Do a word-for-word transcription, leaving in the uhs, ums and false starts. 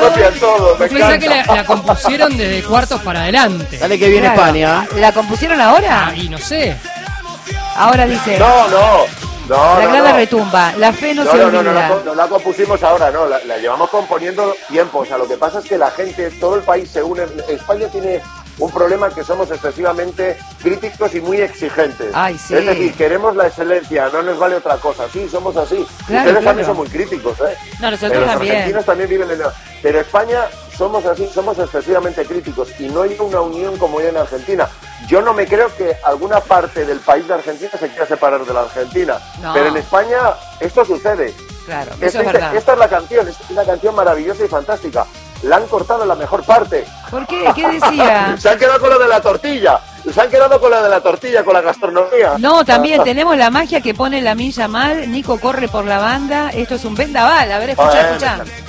apropian todo. Me Pensá que la, la compusieron desde cuartos para adelante. Dale que viene Claro. España. ¿La compusieron ahora? Ah, y no sé. Ahora dice, No, no, no, la no, grada no. retumba, la fe no, No, se no, no, no, olvida. la, no la compusimos ahora, no, la, la llevamos componiendo tiempo. O sea, lo que pasa es que la gente, todo el país se une. España tiene un problema, que somos excesivamente críticos y muy exigentes. Ay, sí. Es decir, queremos la excelencia, no nos vale otra cosa. Sí, somos así. Claro, Ustedes también claro. son muy críticos, ¿eh? No, nosotros Pero los también. argentinos también viven en... Pero España somos así, somos excesivamente críticos y no hay una unión como hay en Argentina. Yo no me creo que alguna parte del país de Argentina se quiera separar de la Argentina. No. Pero en España esto sucede. Claro, Esta, eso es verdad. esta es la canción, es una canción maravillosa y fantástica. La han cortado en la mejor parte. ¿Por qué? ¿Qué decía? Se han quedado con lo de la tortilla. Se han quedado con lo de la tortilla, con la gastronomía. No, también tenemos la magia que pone la milla mal. Nico corre por la banda. Esto es un vendaval. A ver, escucha, Bueno, escucha.